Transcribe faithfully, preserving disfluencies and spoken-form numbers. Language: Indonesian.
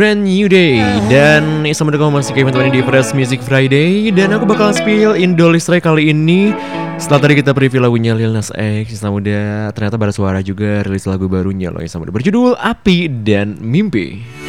Brand new day. Dan selamat datang masih kayak teman-teman di Fresh Music Friday. Dan aku bakal spill Indo Listrik kali ini. Setelah tadi kita preview lagunya Lil Nas X, yang muda ternyata Bara Suara juga rilis lagu barunya loh yang sama berjudul Api dan Mimpi.